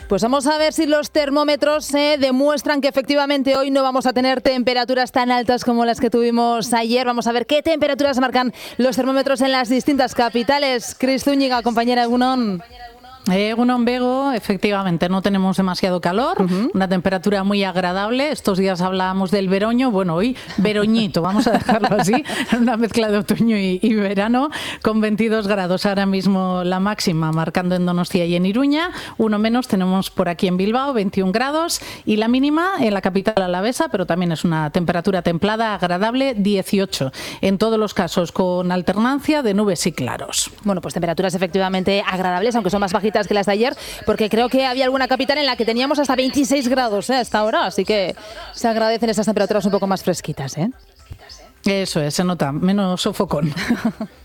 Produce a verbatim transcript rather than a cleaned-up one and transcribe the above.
Pues vamos a ver si los termómetros eh, demuestran que efectivamente hoy no vamos a tener temperaturas tan altas como las que tuvimos ayer. Vamos a ver qué temperaturas marcan los termómetros en las distintas capitales. Cris Zúñiga, compañera de Egunon. Eh, Egunon Bego, efectivamente, no tenemos demasiado calor, uh-huh. Una temperatura muy agradable. Estos días hablábamos del veroño, bueno, hoy veroñito, vamos a dejarlo así, una mezcla de otoño y, y verano, con veintidós grados ahora mismo la máxima, marcando en Donostia y en Iruña. Uno menos tenemos por aquí en Bilbao, veintiún grados, y la mínima en la capital alavesa, pero también es una temperatura templada, agradable, dieciocho. En todos los casos con alternancia de nubes y claros. Bueno, pues temperaturas efectivamente agradables, aunque son más bajitas que las de ayer, porque creo que había alguna capital en la que teníamos hasta veintiséis grados ¿eh? hasta ahora, así que se agradecen esas temperaturas un poco más fresquitas, ¿eh? Eso es, se nota, menos sofocón.